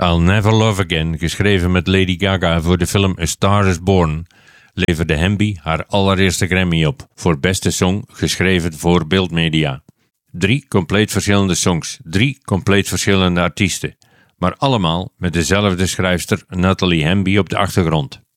I'll Never Love Again, geschreven met Lady Gaga voor de film A Star is Born, leverde Hamby haar allereerste Grammy op voor beste song, geschreven voor Beeldmedia. 3 compleet verschillende songs, 3 compleet verschillende artiesten, maar allemaal met dezelfde schrijfster Natalie Hamby op de achtergrond.